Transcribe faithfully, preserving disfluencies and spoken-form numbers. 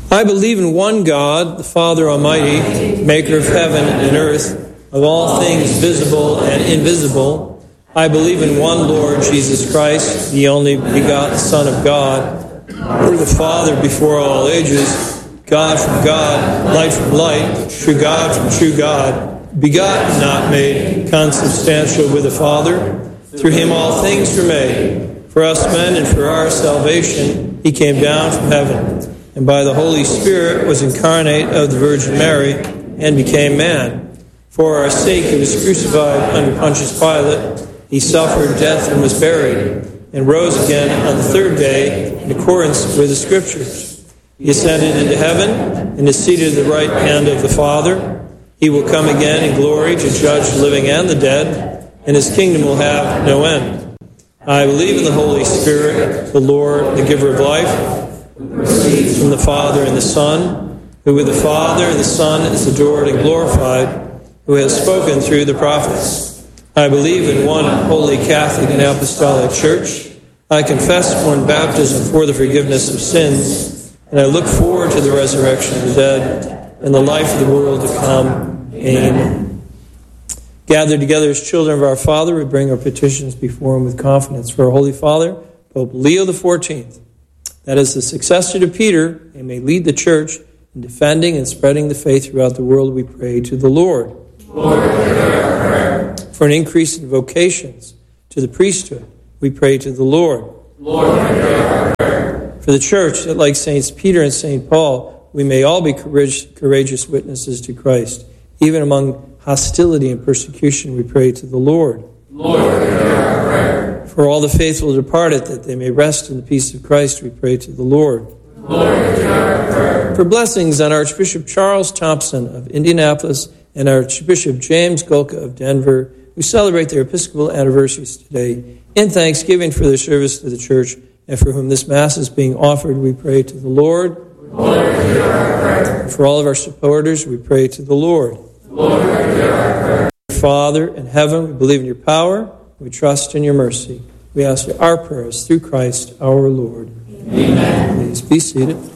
I believe in one God, the Father Almighty, maker of heaven and earth, of all things visible and invisible. I believe in one Lord Jesus Christ, the only begotten Son of God, who the Father before all ages, God from God, light from light, true God from true God, begotten, not made, consubstantial with the Father. Through him all things were made. For us men and for our salvation, he came down from heaven, and by the Holy Spirit was incarnate of the Virgin Mary, and became man. For our sake he was crucified under Pontius Pilate. He suffered death and was buried, and rose again on the third day in accordance with the Scriptures. He ascended into heaven, and is seated at the right hand of the Father. He will come again in glory to judge the living and the dead, and his kingdom will have no end. I believe in the Holy Spirit, the Lord, the giver of life, who proceeds from the Father and the Son, who with the Father and the Son is adored and glorified, who has spoken through the prophets. I believe in one holy Catholic and Apostolic Church. I confess one baptism for the forgiveness of sins, and I look forward to the resurrection of the dead and the life of the world to come. Amen. Gathered together as children of our Father, we bring our petitions before him with confidence. For our Holy Father, Pope Leo the fourteenth, that as the successor to Peter, he may lead the Church in defending and spreading the faith throughout the world, we pray to the Lord. Lord, hear our prayer. For an increase in vocations to the priesthood, we pray to the Lord. Lord, hear our prayer. For the Church, that like Saints Peter and Saint Paul, we may all be courageous witnesses to Christ. Even among hostility and persecution, we pray to the Lord. Lord, hear our prayer. For all the faithful departed, that they may rest in the peace of Christ, we pray to the Lord. Lord, hear our prayer. For blessings on Archbishop Charles Thompson of Indianapolis and Archbishop James Golka of Denver, who celebrate their Episcopal anniversaries today, in thanksgiving for their service to the Church, and for whom this Mass is being offered, we pray to the Lord. Lord, hear our prayer. For all of our supporters, we pray to the Lord. Lord, hear our prayer. Father in heaven, we believe in your power. We trust in your mercy. We ask for our prayers through Christ our Lord. Amen. Please be seated.